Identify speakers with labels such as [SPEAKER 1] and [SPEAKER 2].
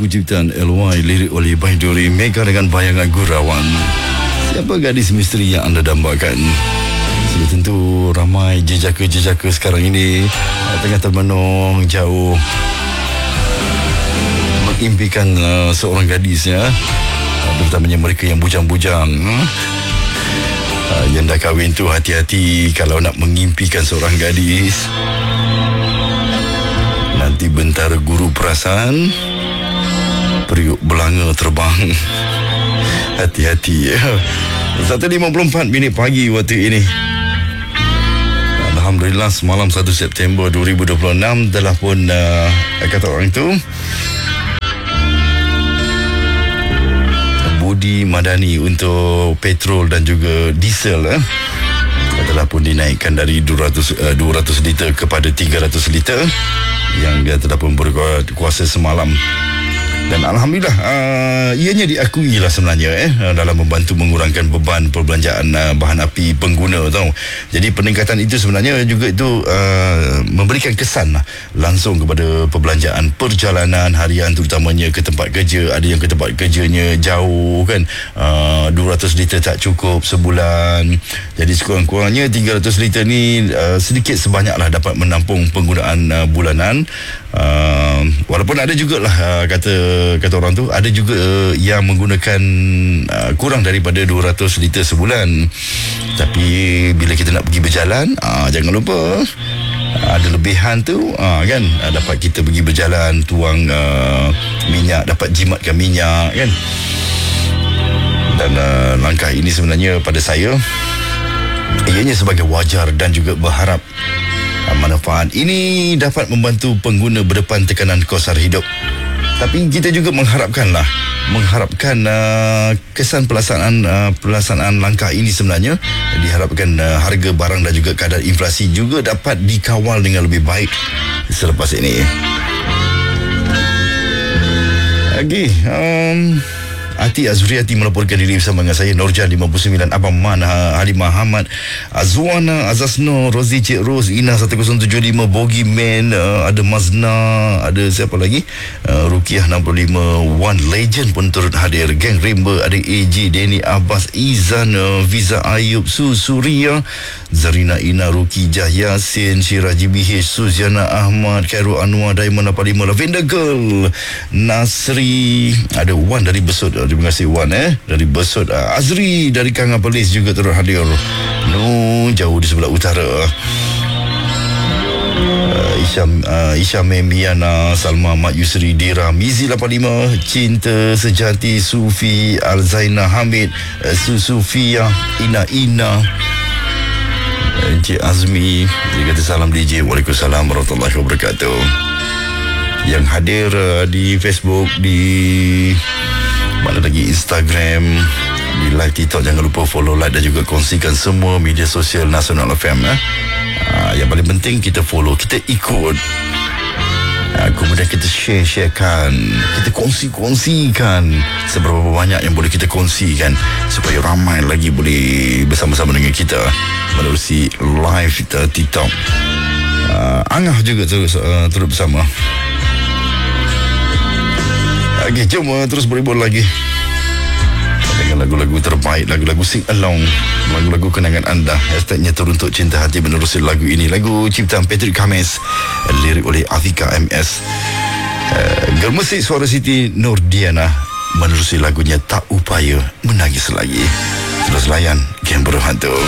[SPEAKER 1] ciptaan LY, lirik oleh Baiduri, Mega dengan bayangan gurauan. Siapa gadis misteri yang anda dambakan? Sudah tentu ramai jejaka-jejaka sekarang ini tengah termenung jauh mengimpikan seorang gadis, ya. Terutamanya mereka yang bujang-bujang. Yang dah kahwin tu hati-hati kalau nak mengimpikan seorang gadis. Nanti bentara guru perasaan, periuk belanga terbang. Hati-hati, ya. 1.54 minit pagi waktu ini. Alhamdulillah, semalam 1 September 2026 telah pun kata orang tu budi madani untuk petrol dan juga diesel telah pun dinaikkan dari 200 liter kepada 300 liter yang dia telah pun berkuasa semalam. Dan Alhamdulillah, ianya diakui lah sebenarnya dalam membantu mengurangkan beban perbelanjaan bahan api pengguna, tahu. Jadi peningkatan itu sebenarnya juga itu memberikan kesan langsung kepada perbelanjaan perjalanan harian, terutamanya ke tempat kerja. Ada yang ke tempat kerjanya jauh kan, 200 liter tak cukup sebulan. Jadi sekurang-kurangnya 300 liter ni sedikit sebanyaklah dapat menampung penggunaan bulanan. Walaupun ada jugalah kata orang tu, ada juga yang menggunakan kurang daripada 200 liter sebulan. Tapi bila kita nak pergi berjalan, jangan lupa ada lebihan tu kan, dapat kita pergi berjalan, tuang minyak, dapat jimatkan minyak kan. Dan langkah ini sebenarnya pada saya ianya sebagai wajar dan juga berharap manfaat ini dapat membantu pengguna berdepan tekanan kos sara hidup. Tapi kita juga mengharapkan kesan pelaksanaan langkah ini sebenarnya diharapkan harga barang dan juga kadar inflasi juga dapat dikawal dengan lebih baik selepas ini. Lagi Ati Azriati melaporkan diri bersama dengan saya Nurjan 59, Abang Man, Halimah Hamad, Azwana, Azasno, Rozi, Cik Ros, Ina 1075, Bogi Man, ada Mazna, ada siapa lagi, Rukiah 65, One Legend pun turut hadir, Gang Rimba, ada AJ, Denny Abbas, Izan, Viza Ayub, Suria, Zarina Ina, Ruki Jahyasin, Syiraji BH, Suziana Ahmad, Khairul Anwar, Diamond 85, Lavender Girl, Nasri, ada Wan dari Besut. Terima kasih Wan dari Besut. Azri dari Kanga Perlis juga turut hadir. Jauh di sebelah utara. Isyam Miana, Salma Mat Yusri, Dira Mizi 85, Cinta Sejati, Sufi Alzaina Hamid, Sufia, Ina Encik Azmi, dia kata salam DJ. Waalaikumsalam warahmatullahi wabarakatuh. Yang hadir di Facebook, di mana lagi, Instagram, di live TikTok, jangan lupa follow, like dan juga kongsikan semua media sosial Nasional FM. Yang paling penting kita follow, kita ikut, kemudian kita sharekan, kita kongsikan seberapa banyak yang boleh kita kongsikan supaya ramai lagi boleh bersama-sama dengan kita menerusi live TikTok. Angah juga turut bersama. Okay, jom terus berhibur lagi dengan lagu-lagu terbaik, lagu-lagu sing along, lagu-lagu kenangan anda. Hashtagnya teruntuk cinta hati menerusi lagu ini. Lagu ciptaan Patrick Kames, lirik oleh Afika MS. Germesik suara Siti Nurdiana menerusi lagunya Tak Upaya Menangis Lagi. Terus layan Game Berhantu.